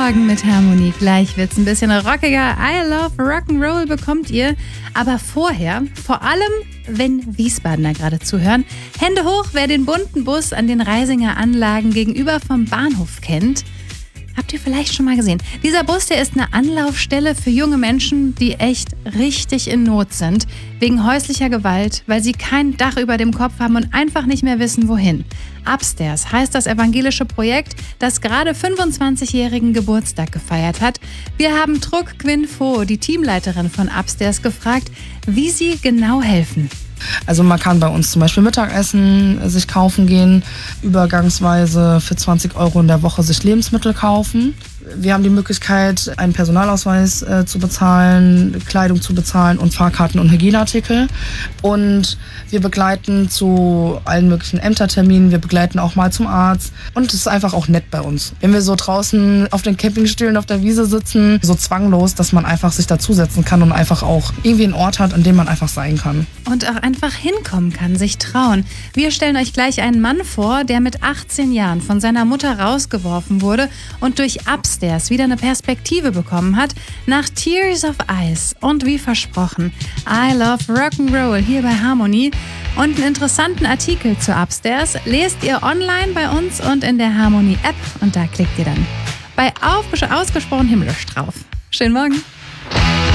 Morgen mit Harmonie. Gleich wird's ein bisschen rockiger. I Love Rock'n'Roll bekommt ihr. Aber vorher, vor allem wenn Wiesbadener gerade zuhören, Hände hoch, wer den bunten Bus an den Reisinger Anlagen gegenüber vom Bahnhof kennt. Habt ihr vielleicht schon mal gesehen? Dieser Bus, der ist eine Anlaufstelle für junge Menschen, die echt richtig in Not sind. Wegen häuslicher Gewalt, weil sie kein Dach über dem Kopf haben und einfach nicht mehr wissen, wohin. Upstairs heißt das evangelische Projekt, das gerade 25-jährigen Geburtstag gefeiert hat. Wir haben Truc Quinn Fo, die Teamleiterin von Upstairs, gefragt, wie sie genau helfen. Also man kann bei uns zum Beispiel Mittagessen sich kaufen gehen, übergangsweise für 20 € in der Woche sich Lebensmittel kaufen. Wir haben die Möglichkeit, einen Personalausweis zu bezahlen, Kleidung zu bezahlen und Fahrkarten und Hygieneartikel. Und wir begleiten zu allen möglichen Ämterterminen, wir begleiten auch mal zum Arzt. Und es ist einfach auch nett bei uns. Wenn wir so draußen auf den Campingstühlen auf der Wiese sitzen, so zwanglos, dass man einfach sich dazusetzen kann und einfach auch irgendwie einen Ort hat, an dem man einfach sein kann. Und auch einfach hinkommen kann, sich trauen. Wir stellen euch gleich einen Mann vor, der mit 18 Jahren von seiner Mutter rausgeworfen wurde und durch Upstairs wieder eine Perspektive bekommen hat, nach Tears of Ice. Und wie versprochen, I Love Rock'n'Roll hier bei Harmonie. Und einen interessanten Artikel zu Upstairs lest ihr online bei uns und in der Harmonie-App. Und da klickt ihr dann bei ausgesprochen himmlisch drauf. Schönen Morgen.